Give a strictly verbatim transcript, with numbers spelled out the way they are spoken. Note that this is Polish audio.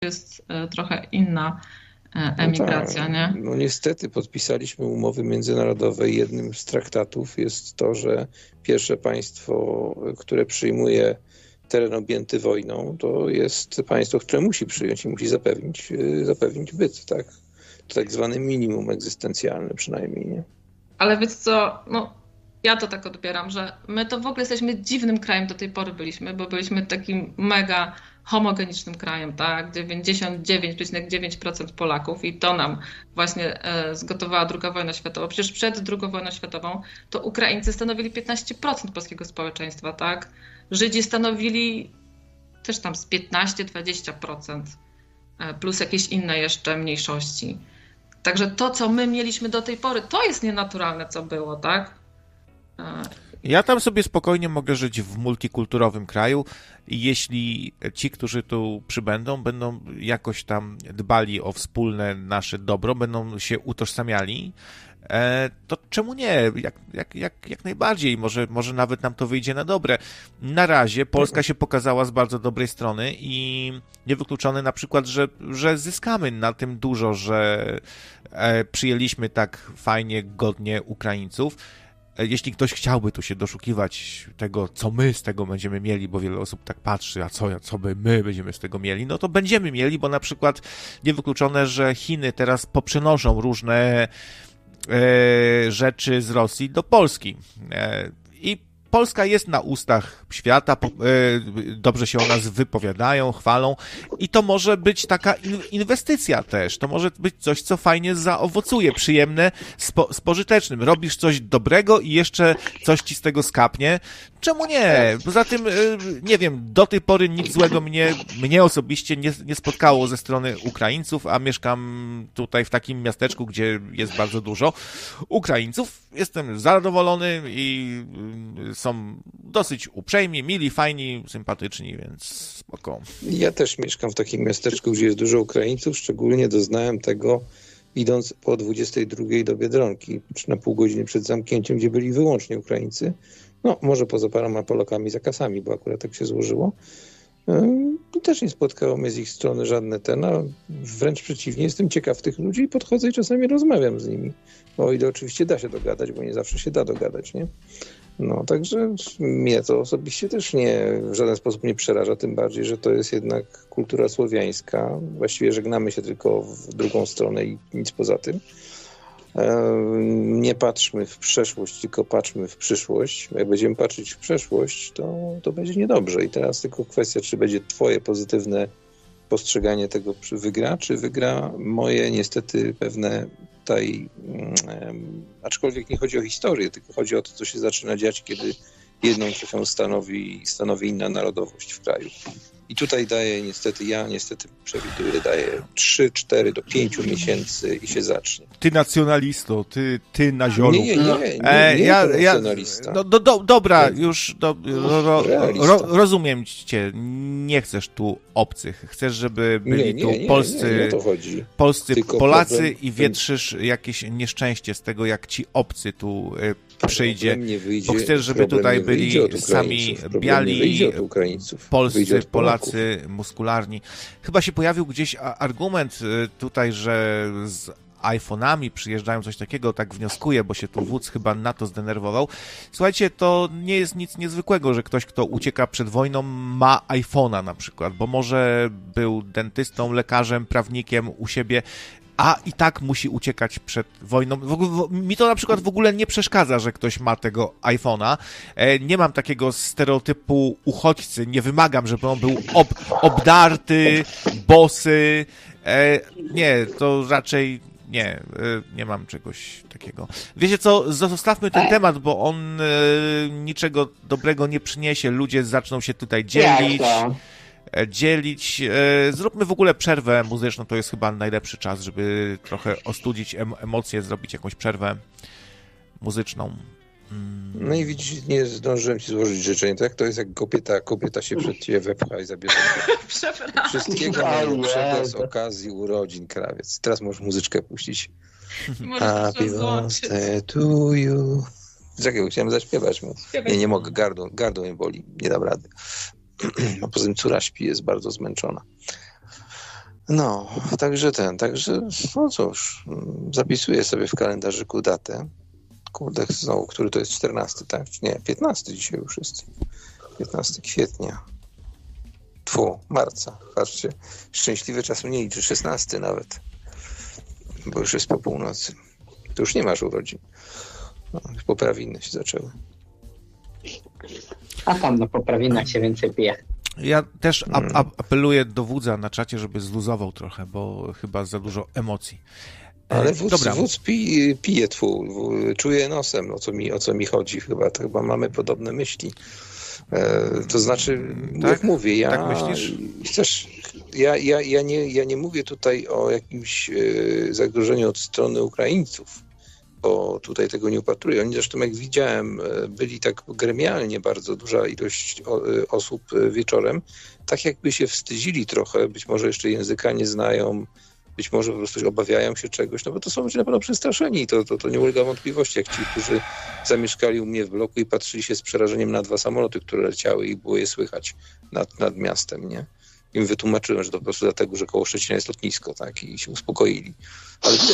jest trochę inna emigracja, no tak. nie? No niestety podpisaliśmy umowy międzynarodowe i jednym z traktatów jest to, że pierwsze państwo, które przyjmuje teren objęty wojną, to jest państwo, które musi przyjąć i musi zapewnić, zapewnić byt, tak? To tak zwane minimum egzystencjalne przynajmniej, nie? Ale wiesz co, no ja to tak odbieram, że my to w ogóle jesteśmy dziwnym krajem do tej pory byliśmy, bo byliśmy takim mega homogenicznym krajem, tak? dziewięćdziesiąt dziewięć przecinek dziewięć procent Polaków i to nam właśnie zgotowała druga wojna światowa. Przecież przed drugą wojną światową to Ukraińcy stanowili piętnaście procent polskiego społeczeństwa, tak? Żydzi stanowili też tam z piętnaście do dwudziestu procent, plus jakieś inne jeszcze mniejszości. Także to, co my mieliśmy do tej pory, to jest nienaturalne, co było, tak? Ja tam sobie spokojnie mogę żyć w multikulturowym kraju i jeśli ci, którzy tu przybędą, będą jakoś tam dbali o wspólne nasze dobro, będą się utożsamiali, to czemu nie? Jak, jak, jak, jak najbardziej. Może, może nawet nam to wyjdzie na dobre. Na razie Polska się pokazała z bardzo dobrej strony i niewykluczone na przykład, że, że zyskamy na tym dużo, że przyjęliśmy tak fajnie, godnie Ukraińców. Jeśli ktoś chciałby tu się doszukiwać tego, co my z tego będziemy mieli, bo wiele osób tak patrzy, a co, co by my będziemy z tego mieli, no to będziemy mieli, bo na przykład niewykluczone, że Chiny teraz poprzenoszą różne e, rzeczy z Rosji do Polski. E, I Polska jest na ustach świata, dobrze się o nas wypowiadają, chwalą i to może być taka inwestycja też. To może być coś, co fajnie zaowocuje, przyjemne spo, z pożytecznym. Robisz coś dobrego i jeszcze coś ci z tego skapnie. Czemu nie? Poza tym, nie wiem, do tej pory nic złego mnie, mnie osobiście nie, nie spotkało ze strony Ukraińców, a mieszkam tutaj w takim miasteczku, gdzie jest bardzo dużo Ukraińców. Jestem zadowolony i są dosyć uprzejmi, mili, fajni, sympatyczni, więc spoko. Ja też mieszkam w takim miasteczku, gdzie jest dużo Ukraińców, szczególnie doznałem tego idąc po dwudziestej drugiej do Biedronki, czy na pół godziny przed zamknięciem, gdzie byli wyłącznie Ukraińcy. No, może poza paroma Polakami za kasami, bo akurat tak się złożyło. I też nie spotkało mnie z ich strony żadne ten, a wręcz przeciwnie, jestem ciekaw tych ludzi i podchodzę i czasami rozmawiam z nimi. O ile oczywiście da się dogadać, bo nie zawsze się da dogadać, nie? No, także mnie to osobiście też nie, w żaden sposób nie przeraża, tym bardziej, że to jest jednak kultura słowiańska. Właściwie żegnamy się tylko w drugą stronę i nic poza tym. Nie patrzmy w przeszłość, tylko patrzmy w przyszłość. Jak będziemy patrzeć w przeszłość, to, to będzie niedobrze. I teraz tylko kwestia, czy będzie twoje pozytywne postrzeganie tego wygra, czy wygra moje niestety pewne tutaj, um, aczkolwiek nie chodzi o historię, tylko chodzi o to, co się zaczyna dziać, kiedy jedną trzecią stanowi, stanowi inna narodowość w kraju. I tutaj daję niestety, ja niestety przewiduję, daję trzy, cztery do pięciu miesięcy i się zacznie. Ty nacjonalisto, ty, ty na ziolu. Nie, nie, nie, nie, e, nie ja, nacjonalista. Ja, no, do, do, dobra, już do, ro, ro, ro, rozumiem cię, nie chcesz tu obcych, chcesz, żeby byli nie, nie, tu nie, polscy, nie, nie, nie o to chodzi. polscy Tylko Polacy problem, i wietrzysz jakieś nieszczęście z tego, jak ci obcy tu przyjdzie, wyjdzie, bo chcesz, żeby tutaj byli sami biali, polscy, Polacy, muskularni. Chyba się pojawił gdzieś argument tutaj, że z iPhone'ami przyjeżdżają coś takiego, tak wnioskuję, bo się tu wódz chyba na to zdenerwował. Słuchajcie, to nie jest nic niezwykłego, że ktoś, kto ucieka przed wojną, ma iPhone'a na przykład, bo może był dentystą, lekarzem, prawnikiem u siebie, a i tak musi uciekać przed wojną. W ogóle, mi to na przykład w ogóle nie przeszkadza, że ktoś ma tego iPhone'a. Nie mam takiego stereotypu uchodźcy, nie wymagam, żeby on był ob, obdarty, bosy. Nie, to raczej nie, nie mam czegoś takiego. Wiecie co, zostawmy ten temat, bo on niczego dobrego nie przyniesie. Ludzie zaczną się tutaj dzielić. dzielić. Zróbmy w ogóle przerwę muzyczną, to jest chyba najlepszy czas, żeby trochę ostudzić emocje, zrobić jakąś przerwę muzyczną. Mm. No i widzisz, nie zdążyłem ci złożyć życzeń, tak? To jest jak kobieta, kobieta się przed ciebie wepcha i zabierze. Przepraszam. Wszystkiego najlepszego z okazji urodzin, krawiec. Teraz możesz muzyczkę puścić. Happy birthday to you. Czekaj, chciałem zaśpiewać mu. Nie, nie mogę, gardło, gardło mnie boli, nie dam rady. A poza tym córa śpi, jest bardzo zmęczona. No, także ten, także no cóż, zapisuję sobie w kalendarzyku datę. Kurde, znowu, który to jest czternasty, tak? Nie, piętnasty dzisiaj już jest. piętnastego kwietnia. Tfu, marca. Patrzcie, szczęśliwy czasu nie liczy, szesnasty nawet. Bo już jest po północy. To już nie masz urodzin. No, poprawiny się zaczęły. A tam na poprawinach się więcej pije. Ja też a- a- apeluję do wódza na czacie, żeby zluzował trochę, bo chyba za dużo emocji. Ale wódz, Dobra. wódz pi, pije tfu, czuje nosem, o co mi, o co mi chodzi chyba. To chyba mamy podobne myśli. E, to znaczy, tak? Jak mówię, ja... Tak myślisz? Chcesz, ja, ja, ja, nie, ja nie mówię tutaj o jakimś e, zagrożeniu od strony Ukraińców, bo tutaj tego nie upatruję. Oni zresztą, jak widziałem, byli tak gremialnie bardzo duża ilość osób wieczorem, tak jakby się wstydzili trochę, być może jeszcze języka nie znają, być może po prostu obawiają się czegoś, no bo to są ludzie na pewno przestraszeni, to, to, to nie ulega wątpliwości, jak ci, którzy zamieszkali u mnie w bloku i patrzyli się z przerażeniem na dwa samoloty, które leciały i było je słychać nad, nad miastem, nie? Im wytłumaczyłem, że to po prostu dlatego, że koło Szczecina jest lotnisko, tak, i się uspokoili. Ale